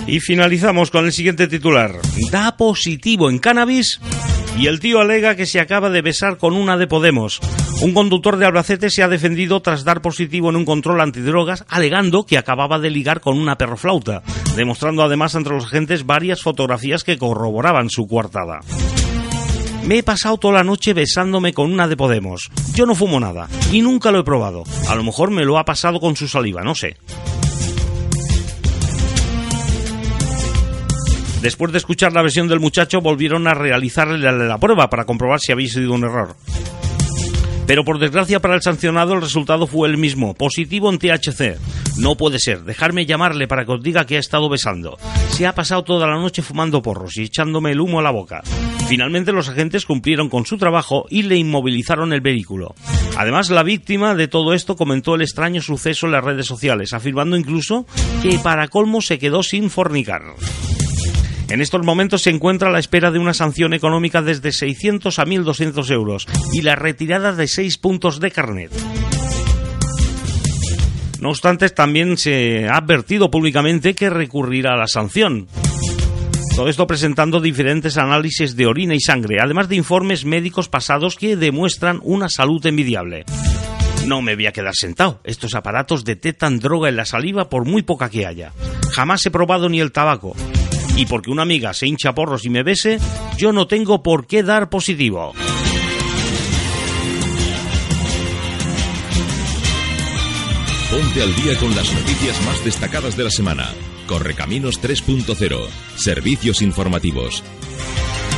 Y finalizamos con el siguiente titular. Da positivo en cannabis y el tío alega que se acaba de besar con una de Podemos. Un conductor de Albacete se ha defendido tras dar positivo en un control antidrogas, alegando que acababa de ligar con una perroflauta, demostrando además entre los agentes varias fotografías que corroboraban su coartada. Me he pasado toda la noche besándome con una de Podemos. Yo no fumo nada y nunca lo he probado. A lo mejor me lo ha pasado con su saliva, no sé. Después de escuchar la versión del muchacho, volvieron a realizarle la prueba para comprobar si había sido un error. Pero por desgracia para el sancionado el resultado fue el mismo, positivo en THC. No puede ser, dejarme llamarle para que os diga que ha estado besando. Se ha pasado toda la noche fumando porros y echándome el humo a la boca. Finalmente los agentes cumplieron con su trabajo y le inmovilizaron el vehículo. Además, la víctima de todo esto comentó el extraño suceso en las redes sociales, afirmando incluso que para colmo se quedó sin fornicar. En estos momentos se encuentra a la espera de una sanción económica desde 600 a 1.200 euros y la retirada de 6 puntos de carnet. No obstante, también se ha advertido públicamente que recurrirá a la sanción. Todo esto presentando diferentes análisis de orina y sangre, además de informes médicos pasados que demuestran una salud envidiable. No me voy a quedar sentado. Estos aparatos detectan droga en la saliva por muy poca que haya. Jamás he probado ni el tabaco. Y porque una amiga se hincha porros y me bese, yo no tengo por qué dar positivo. Ponte al día con las noticias más destacadas de la semana. Correcaminos 3.0. Servicios informativos.